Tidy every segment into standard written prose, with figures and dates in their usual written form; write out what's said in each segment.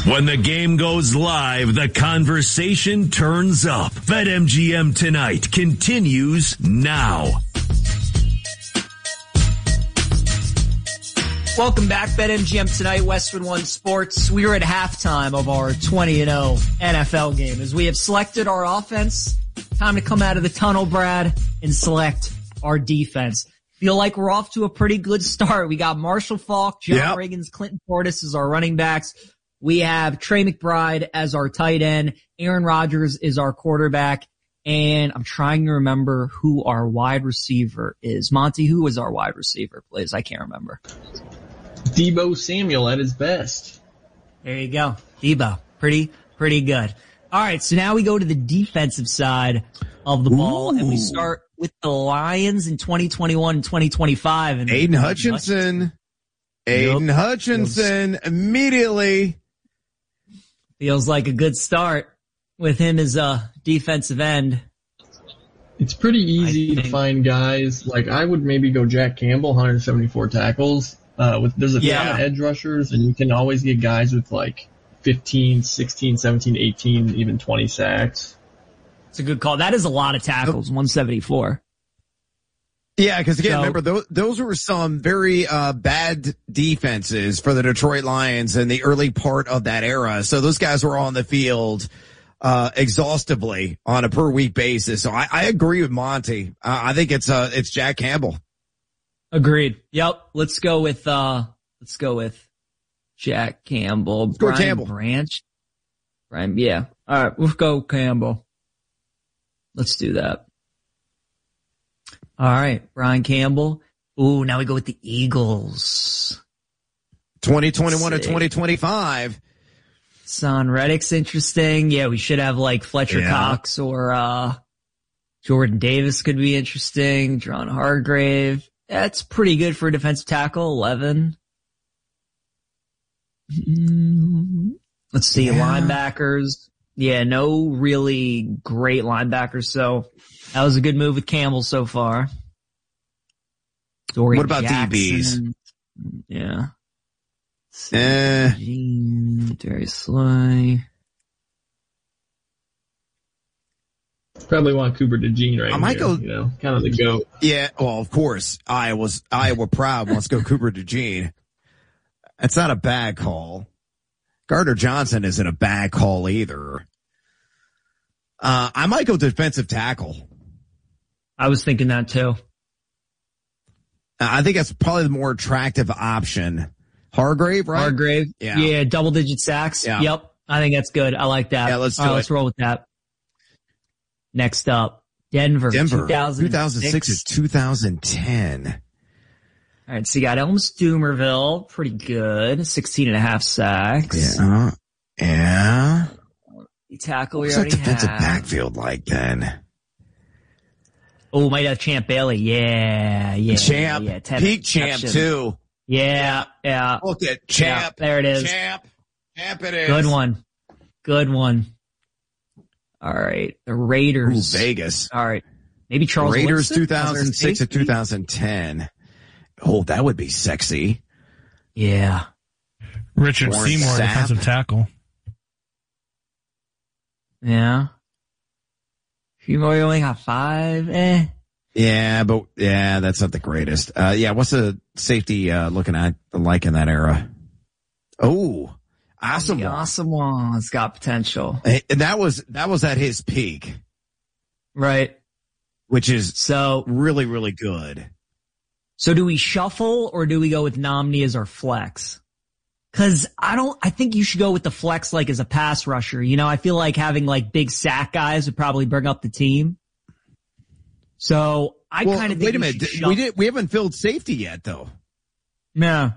When the game goes live, the conversation turns up. BetMGM Tonight continues now. Welcome back, BetMGM Tonight, Westwood One Sports. We are at halftime of our 20-0 NFL game. As we have selected our offense, time to come out of the tunnel, Brad, and select our defense. Feel like we're off to a pretty good start. We got Marshall Faulk, John Riggins, Clinton Portis as our running backs. We have Trey McBride as our tight end. Aaron Rodgers is our quarterback. And I'm trying to remember who our wide receiver is. Monty, who is our wide receiver, please? I can't remember. Deebo Samuel at his best. There you go. Deebo. Pretty good. All right, so now we go to the defensive side of the ball, and we start with the Lions in 2021 and 2025. And Aiden Hutchinson. Hutchinson immediately. Feels like a good start with him as a defensive end. It's pretty easy to find guys. Like, I would maybe go Jack Campbell, 174 tackles. There's a ton of edge rushers, and you can always get guys with like 15, 16, 17, 18, even 20 sacks. It's a good call. That is a lot of tackles, 174. Yeah, because again, remember, those were some very bad defenses for the Detroit Lions in the early part of that era. So those guys were on the field exhaustively on a per week basis. So I agree with Monty. I think it's Jack Campbell. Agreed. Yep. Let's go with Jack Campbell. Brian Campbell. Branch. Brian, yeah. All right, we'll go Campbell. Let's do that. All right, Brian Campbell. Ooh, now we go with the Eagles. 2021 to 2025. Son Reddick's interesting. Yeah, we should have like Fletcher Cox or Jordan Davis could be interesting. John Hargrave. That's pretty good for a defensive tackle, 11. Let's see, linebackers. Yeah, no really great linebackers, so that was a good move with Campbell so far. What about Jackson. DBs? Yeah. Darius Slay. Probably want Cooper DeJean right I might here, go, kind of the GOAT. Yeah, well, of course, Iowa proud wants to go Cooper DeJean. That's not a bad call. Gardner Johnson isn't a bad call either. I might go defensive tackle. I was thinking that too. I think that's probably the more attractive option. Hargrave, right? Hargrave. Yeah, double-digit sacks. Yeah. Yep, I think that's good. I like that. Yeah, let's do it. Let's roll with that. Next up, Denver 2006 to 2010. All right, so you got Elms Doomerville, pretty good, 16 and a half sacks. Yeah. Tackle we What's already that defensive have. backfield like then? Oh, might have Champ Bailey. Yeah. Champ. Yeah, Peak Champ too. Yeah. Look at Champ. Yeah, there it is. Champ it is. Good one. All right, the Raiders. Ooh, Vegas. All right, maybe Charles Raiders Winston? 2006 to 2010. Oh, that would be sexy. Yeah. Richard Seymour, defensive tackle. Yeah. Seymour only got 5. Yeah, but that's not the greatest. What's the safety looking at like in that era? Oh, Asamoah's got potential. And that was at his peak. Right. Which is so really, really good. So do we shuffle or do we go with Nomney as our flex? Cause I think you should go with the flex like as a pass rusher. You know, I feel like having like big sack guys would probably bring up the team. So I kind of think wait a minute. We haven't filled safety yet though. Yeah.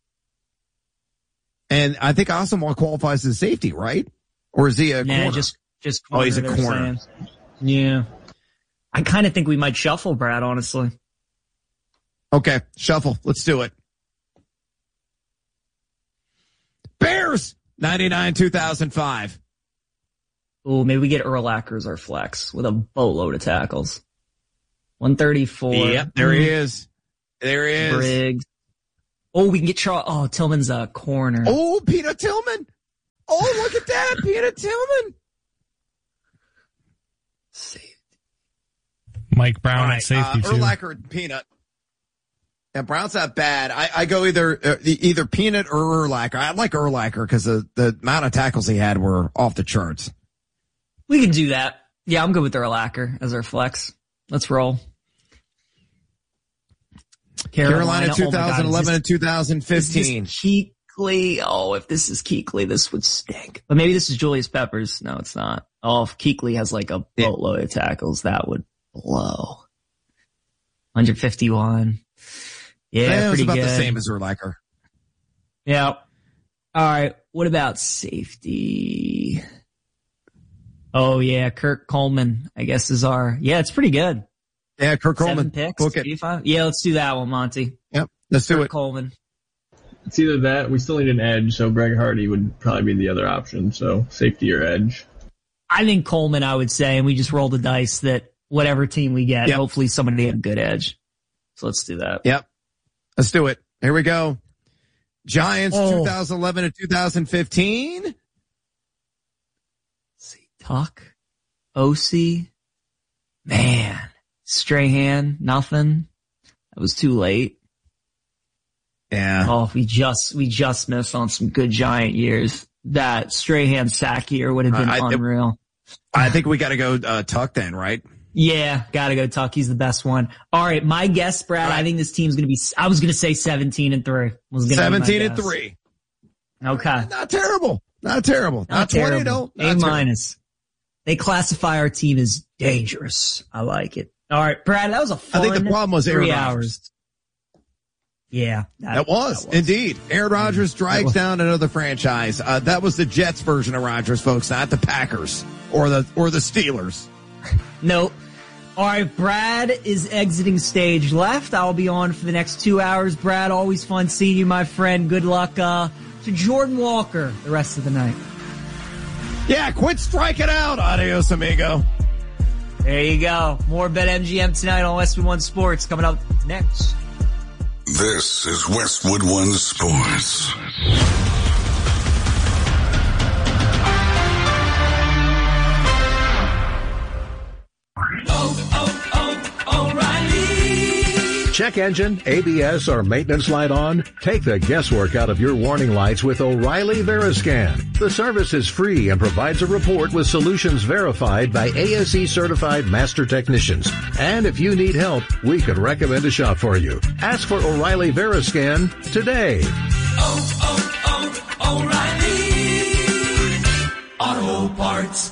And I think Asamoah qualifies as safety, right? Or is he a corner? Just corner. Oh, he's a corner. Saying. Yeah. I kind of think we might shuffle, Brad, honestly. Okay, shuffle. Let's do it. Bears, 99-2005. Oh, maybe we get Urlacher as our flex with a boatload of tackles. 134. Yep, there he is. There he is. Briggs. Oh, we can get Tillman's a corner. Oh, Peter Tillman. Oh, look at that. Peanut Tillman. Safety. Mike Brown at safety, too. Urlacher and Peanut. Yeah, Brown's not bad. I go either Peanut or Urlacher. I like Urlacher because the amount of tackles he had were off the charts. We can do that. Yeah, I'm good with Urlacher as our flex. Let's roll. Carolina 2011 and 2015. Is this Kuechly? Oh, if this is Kuechly, this would stink. But maybe this is Julius Peppers. No, it's not. Oh, if Kuechly has like a boatload of tackles, that would blow. 151. Yeah, pretty about good. The same as Urlacher. Yeah. All right. What about safety? Oh yeah, Kirk Coleman, I guess is yeah, it's pretty good. Yeah, Kirk 7 Coleman. picks, Book it. 85. Yeah, let's do that one, Monty. Yep, let's do Kirk it. Coleman. It's either that, we still need an edge, so Greg Hardy would probably be the other option, so safety or edge. I think Coleman, I would say, and we just roll the dice that whatever team we get, hopefully somebody had a good edge. So let's do that. Yep. Let's do it. Here we go. Giants 2011 to 2015. See, Tuck, OC, man, Strahan, nothing. That was too late. Yeah. Oh, we just missed on some good Giant years. That Strahan sack year would have been unreal. I think we got to go Tuck then, right? Yeah, gotta go Tuck. He's the best one. All right, my guess, Brad. Right. I think this team's gonna be. I was gonna say 17-3. 17-3. Okay, not terrible. Not terrible. Not 20 though. A-. They classify our team as dangerous. I like it. All right, Brad. That was a fun. I think the problem was Aaron 3 Rodgers. hours. Yeah, that was indeed. Aaron Rodgers drags down another franchise. That was the Jets version of Rodgers, folks, not the Packers or the Steelers. Nope. All right, Brad is exiting stage left. I'll be on for the next 2 hours. Brad, always fun seeing you, my friend. Good luck to Jordan Walker the rest of the night. Yeah, quit striking out. Adios, amigo. There you go. More BetMGM tonight on Westwood One Sports coming up next. This is Westwood One Sports. O'Reilly. Check engine, ABS, or maintenance light on? Take the guesswork out of your warning lights with O'Reilly Veriscan. The service is free and provides a report with solutions verified by ASE certified master technicians. And if you need help, we could recommend a shop for you. Ask for O'Reilly Veriscan today. O'Reilly Auto Parts.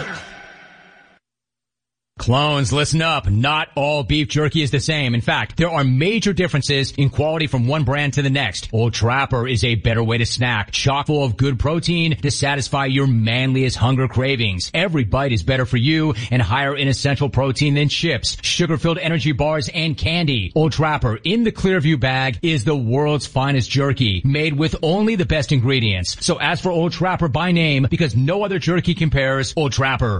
Clones, listen up. Not all beef jerky is the same. In fact, there are major differences in quality from one brand to the next. Old Trapper is a better way to snack, chock full of good protein to satisfy your manliest hunger cravings. Every bite is better for you and higher in essential protein than chips, sugar-filled energy bars, and candy. Old Trapper in the Clearview bag is the world's finest jerky, made with only the best ingredients. So ask for Old Trapper by name because no other jerky compares. Old Trapper.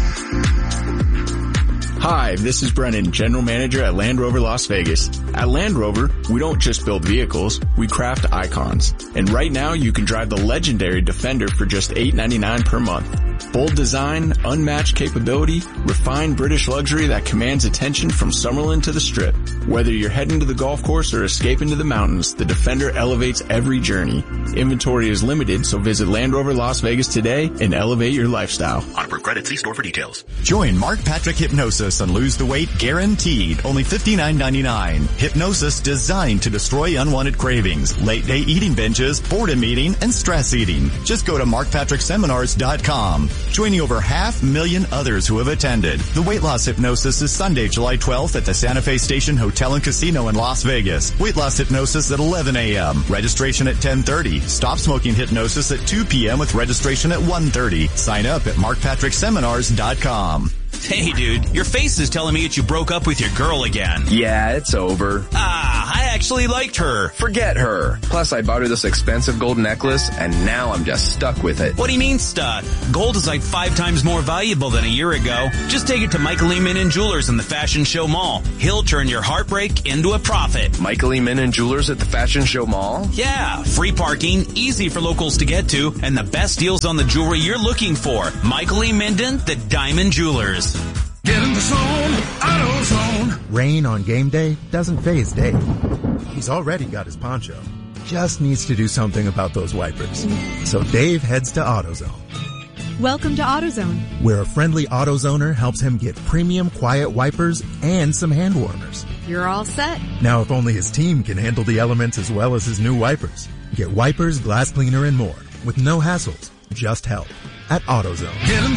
Hi, this is Brennan, General Manager at Land Rover Las Vegas. At Land Rover, we don't just build vehicles, we craft icons. And right now, you can drive the legendary Defender for just $8.99 per month. Bold design, unmatched capability, refined British luxury that commands attention from Summerlin to the Strip. Whether you're heading to the golf course or escaping to the mountains, the Defender elevates every journey. Inventory is limited, so visit Land Rover Las Vegas today and elevate your lifestyle. On per credit, see store for details. Join Mark Patrick Hypnosis and lose the weight guaranteed. Only $59.99. Hypnosis designed to destroy unwanted cravings, late day eating binges, boredom eating, and stress eating. Just go to markpatrickseminars.com. Joining over 500,000 others who have attended. The weight loss hypnosis is Sunday, July 12th at the Santa Fe Station Hotel and Casino in Las Vegas. Weight loss hypnosis at 11 a.m. Registration at 10:30. Stop smoking hypnosis at 2 p.m. with registration at 1:30. Sign up at markpatrickseminars.com. Hey, dude, your face is telling me that you broke up with your girl again. Yeah, it's over. I actually liked her. Forget her. Plus, I bought her this expensive gold necklace, and now I'm just stuck with it. What do you mean stuck? Gold is like 5 times more valuable than a year ago. Just take it to Michael E. Minden Jewelers in the Fashion Show Mall. He'll turn your heartbreak into a profit. Michael E. Minden Jewelers at the Fashion Show Mall? Yeah, free parking, easy for locals to get to, and the best deals on the jewelry you're looking for. Michael E. Minden, the Diamond Jewelers. Get in the zone, AutoZone. Rain on game day doesn't faze Dave. He's already got his poncho. Just needs to do something about those wipers. So Dave heads to AutoZone. Welcome to AutoZone, where a friendly AutoZoner helps him get premium quiet wipers and some hand warmers. You're all set. Now if only his team can handle the elements as well as his new wipers. Get wipers, glass cleaner, and more with no hassles, just help at AutoZone.